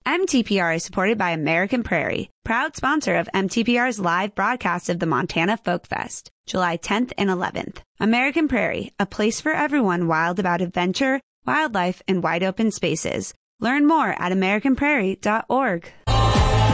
MTPR is supported by American Prairie, proud sponsor of MTPR's live broadcast of the Montana Folk Fest, July 10th and 11th. American Prairie, a place for everyone wild about adventure, wildlife, and wide open spaces. Learn more at americanprairie.org.